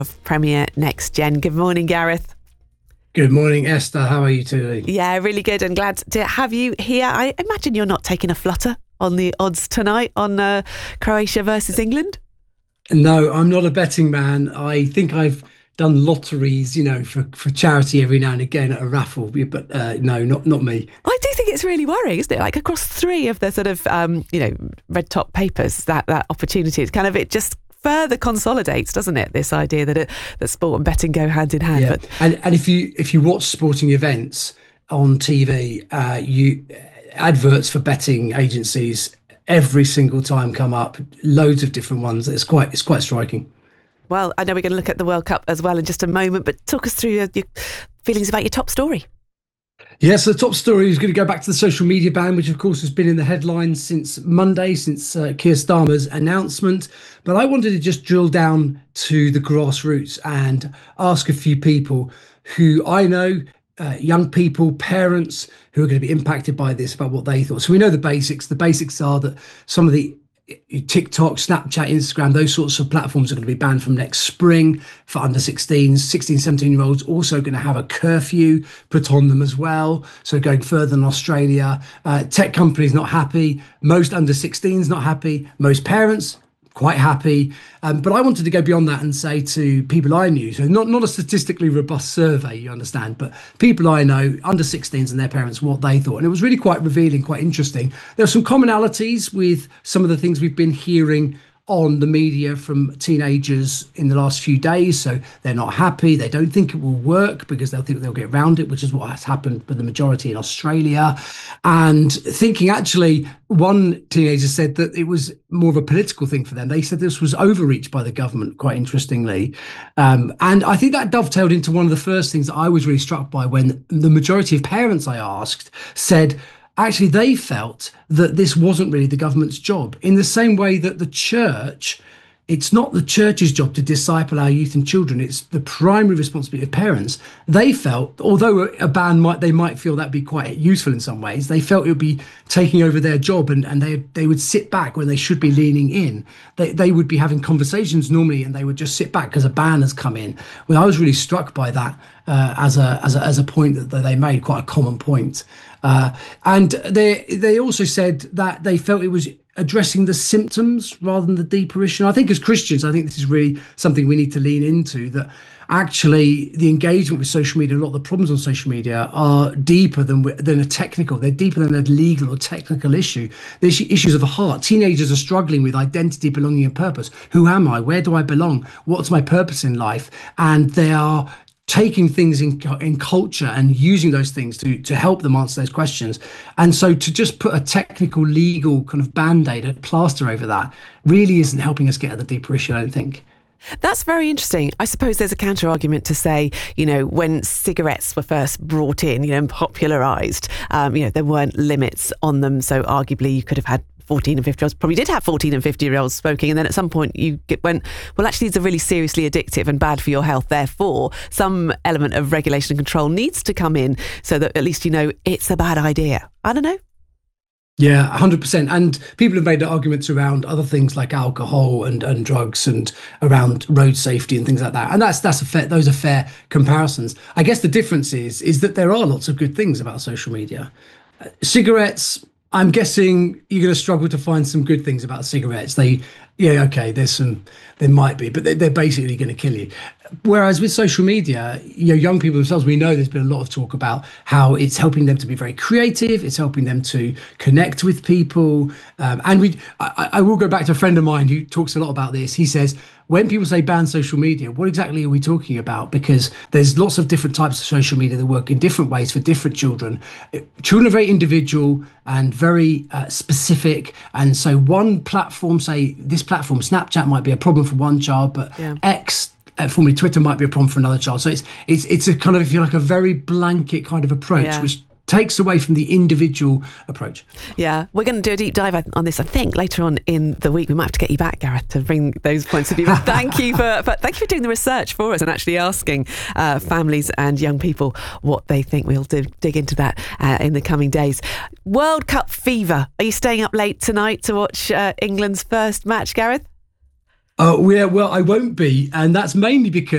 of Premier Next Gen. Good morning, Gareth. Good morning, Esther. How are you today? Yeah, really good and glad to have you here. I imagine you're not taking a flutter on the odds tonight on Croatia versus England? No, I'm not a betting man. I think I've done lotteries, for charity every now and again at a raffle, but no, not me. I do think it's really worrying, isn't it? Like across three of the sort of, red top papers, that opportunity, it just further consolidates, doesn't it? This idea that sport and betting go hand in hand. Yeah. And if you watch sporting events on TV, adverts for betting agencies every single time come up, loads of different ones. It's quite striking. Well, I know we're going to look at the World Cup as well in just a moment, but talk us through your feelings about your top story. Yes, the top story is going to go back to the social media ban, which of course has been in the headlines since Monday, since Keir Starmer's announcement. But I wanted to just drill down to the grassroots and ask a few people who I know, young people, parents who are going to be impacted by this, about what they thought. So we know the basics. The basics are that some of the TikTok, Snapchat, Instagram, those sorts of platforms are going to be banned from next spring for under 16s. 16, 17-year-olds also going to have a curfew put on them as well. So going further than Australia. Tech companies not happy. Most under 16s not happy. Most parents quite happy. But I wanted to go beyond that and say to people I knew, so not a statistically robust survey, you understand, but people I know, under 16s and their parents, what they thought. And it was really quite revealing, quite interesting. There are some commonalities with some of the things we've been hearing on the media from teenagers in the last few days. So they're not happy. They don't think it will work because they'll think they'll get around it, which is what has happened with the majority in Australia. And thinking, actually, one teenager said that it was more of a political thing for them. They said this was overreach by the government, quite interestingly. And I think that dovetailed into one of the first things that I was really struck by when the majority of parents I asked said, actually, they felt that this wasn't really the government's job, in the same way that the church, it's not the church's job to disciple our youth and children. It's the primary responsibility of parents. They felt, although a ban they might feel that'd be quite useful in some ways, they felt it would be taking over their job, and they would sit back when they should be leaning in. They would be having conversations normally, and they would just sit back because a ban has come in. Well, I was really struck by that as a point that they made, quite a common point. And they also said that they felt it was addressing the symptoms rather than the deeper issue. And I think as Christians, I think this is really something we need to lean into, that actually the engagement with social media, a lot of the problems on social media are deeper than a technical, they're deeper than a legal or technical issue. There's issues of the heart. Teenagers are struggling with identity, belonging and purpose. Who am I? Where do I belong? What's my purpose in life? And they are taking things in culture and using those things to help them answer those questions. And so to just put a technical, legal kind of band-aid, a plaster over that, really isn't helping us get at the deeper issue, I don't think. That's very interesting. I suppose there's a counter argument to say, when cigarettes were first brought in, and popularised, there weren't limits on them. So arguably you could have had 14 and 50-year-olds, probably did have 14 and 50-year-olds smoking. And then at some point you went, well, actually, these are really seriously addictive and bad for your health. Therefore, some element of regulation and control needs to come in so that at least it's a bad idea. I don't know. Yeah, 100%. And people have made arguments around other things like alcohol and drugs and around road safety and things like that. And those are fair comparisons. I guess the difference is that there are lots of good things about social media. Cigarettes, I'm guessing you're going to struggle to find some good things about cigarettes. There might be, but they're basically going to kill you. Whereas with social media, young people themselves, we know there's been a lot of talk about how it's helping them to be very creative. It's helping them to connect with people. I will go back to a friend of mine who talks a lot about this. He says, when people say ban social media, what exactly are we talking about? Because there's lots of different types of social media that work in different ways for different children. Children are very individual and very specific. And so one platform, say this platform, Snapchat, might be a problem for one child, but X, formerly Twitter, might be a problem for another child. So it's a kind of, if you like, a very blanket kind of approach, which takes away from the individual approach. Yeah, we're going to do a deep dive on this, I think, later on in the week. We might have to get you back, Gareth, to bring those points of view. But thank you for doing the research for us and actually asking families and young people what they think. We'll dig into that in the coming days. World Cup fever. Are you staying up late tonight to watch England's first match, Gareth? Oh, yeah, well, I won't be. And that's mainly because